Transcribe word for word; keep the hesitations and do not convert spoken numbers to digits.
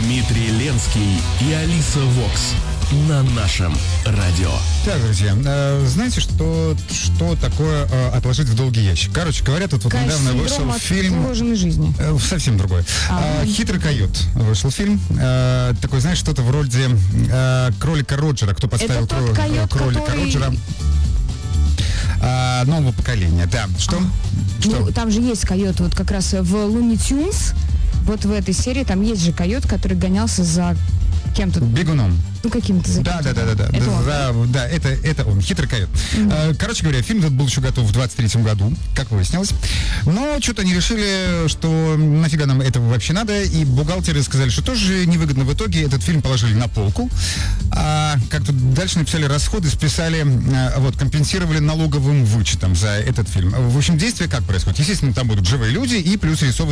Дмитрий Ленский и Алиса Вокс на нашем радио. Так, друзья, э, знаете, что, что такое э, отложить в долгий ящик? Короче говоря, тут вот недавно вышел фильм... Отложенной жизни. Э, совсем другой. А, э, «Хитрый койот» вышел фильм. Э, такой, знаешь, что-то вроде э, кролика Роджера. Кто подставил Это тот кро- койот, кролика который... Роджера? А, нового поколения, да. Что? А, Что? Ну, там же есть койот, вот как раз в Looney Tunes, вот в этой серии там есть же койот, который гонялся за кем-то. Бегуном. Ну, каким-то за Да, да, кем-то. да, да, да. Это он, За- да, это, это он, «Хитрый койот». Mm-hmm. Короче говоря, фильм этот был еще готов в двадцать третьем году, как выяснилось. Но что-то они решили, что нафига нам этого вообще надо, и бухгалтеры сказали, что тоже невыгодно. В итоге этот фильм положили на полку. А как тут дальше написали расходы, списали, вот, компенсировали налоговым вычетом за этот фильм. В общем, действие как происходит? Естественно, там будут живые люди и плюс рисованные